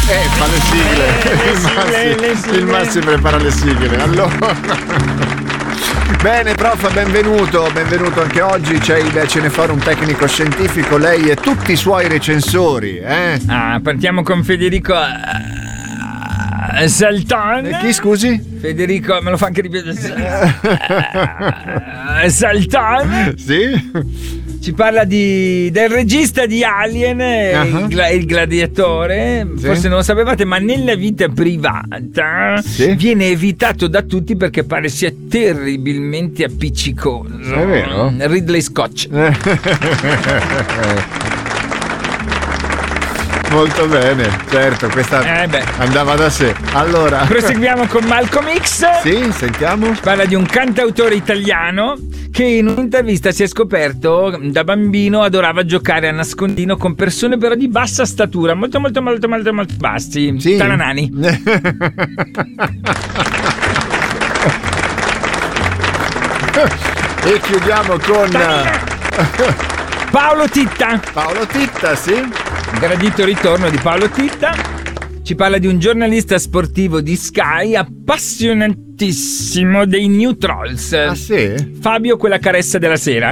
Fa le sigle. Il Massi prepara le sigle. Allora. Bene, prof, benvenuto anche oggi. C'è il Cineforum tecnico scientifico, lei e tutti i suoi recensori, partiamo con Federico Saltan. Chi, scusi? Federico, me lo fa anche ripetere. Saltan. Sì. Ci parla del regista di Alien, il gladiatore. Sì. Forse non lo sapevate, ma nella vita privata viene evitato da tutti perché pare sia terribilmente appiccicoso. È vero? Ridley Scott. Molto bene, certo, questa andava da sé. Allora, proseguiamo con Malcolm X. Sì, sentiamo. Parla di un cantautore italiano che in un'intervista si è scoperto da bambino adorava giocare a nascondino con persone però di bassa statura, molto bassi. Sì. Tananani. E chiudiamo con Paolo Titta. Paolo Titta, sì. Gradito ritorno di Paolo Titta. Ci parla di un giornalista sportivo di Sky appassionatissimo dei New Trolls. Ah, sì? Fabio, quella caressa della sera.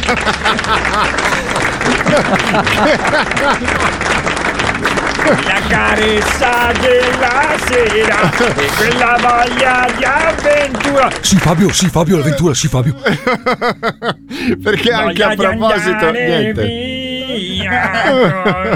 La carezza della sera e quella voglia di avventura. Sì Fabio, l'avventura, sì Fabio. Perché anche a proposito, niente. Via.